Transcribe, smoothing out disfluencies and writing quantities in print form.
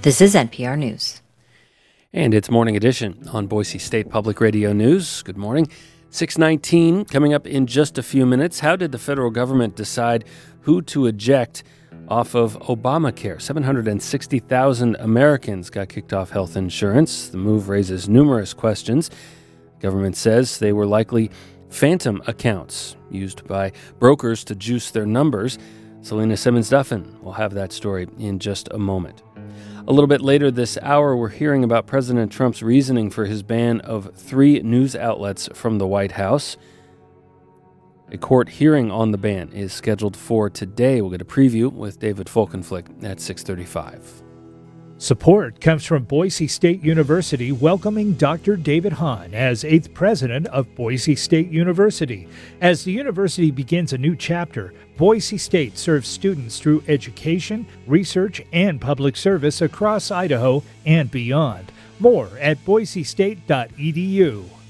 This is NPR News. And it's Morning Edition on Boise State Public Radio News. Good morning. 6:19 coming up in just a few minutes. How did the federal government decide who to eject off of Obamacare? 760,000 Americans got kicked off health insurance. The move raises numerous questions. Government says they were likely phantom accounts used by brokers to juice their numbers. Selena Simmons-Duffin will have that story in just a moment. A little bit later this hour, we're hearing about President Trump's reasoning for his ban of 3 news outlets from the White House. A court hearing on the ban is scheduled for today. We'll get a preview with David Folkenflik at 6:35. Support comes from Boise State University welcoming Dr. David Hahn as 8th president of Boise State University. As the university begins a new chapter, Boise State serves students through education, research, and public service across Idaho and beyond. More at boisestate.edu.